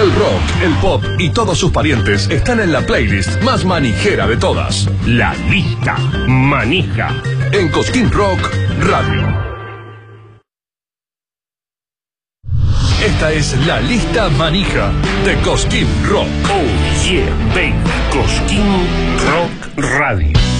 El rock, el pop y todos sus parientes están en la playlist más manijera de todas. La lista manija. En Cosquín Rock Radio. Esta es la lista manija de Cosquín Rock. Oh yeah, baby. Cosquín Rock Radio.